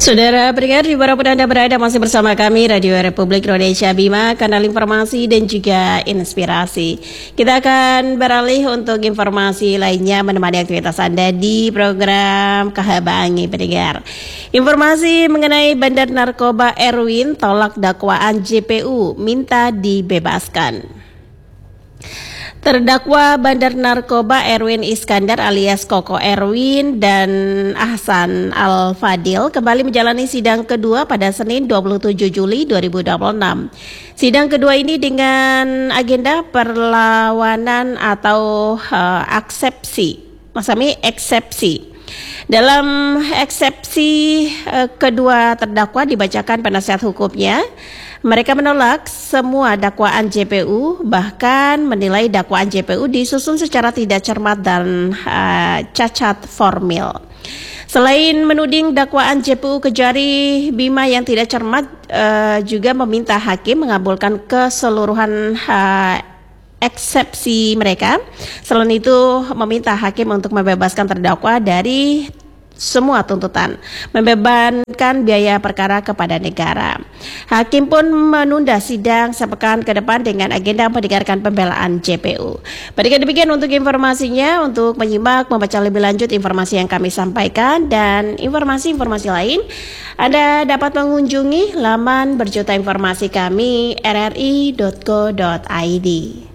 Saudara pendengar dimanapun Anda berada, masih bersama kami Radio Republik Indonesia Bima, kanal informasi dan juga inspirasi. Kita akan beralih untuk informasi lainnya menemani aktivitas Anda di program Kahabangi pendengar. Informasi mengenai bandar narkoba Erwin tolak dakwaan JPU, minta dibebaskan. Terdakwa bandar narkoba Erwin Iskandar alias Koko Erwin dan Ahsan Al-Fadil kembali menjalani sidang kedua pada Senin 27 Juli 2026. Sidang kedua ini dengan agenda perlawanan atau eksepsi. Dalam eksepsi kedua terdakwa dibacakan penasihat hukumnya. Mereka menolak semua dakwaan JPU, bahkan menilai dakwaan JPU disusun secara tidak cermat dan cacat formil. Selain menuding dakwaan JPU Kejari Bima yang tidak cermat, juga meminta hakim mengabulkan keseluruhan eksepsi mereka. Selain itu meminta hakim untuk membebaskan terdakwa dari semua tuntutan, membebankan biaya perkara kepada negara. Hakim pun menunda sidang sepekan ke depan dengan agenda mendengarkan pembelaan JPU. Baiklah, demikian untuk informasinya. Untuk menyimak, membaca lebih lanjut informasi yang kami sampaikan dan informasi-informasi lain, Anda dapat mengunjungi laman berjuta informasi kami rri.co.id.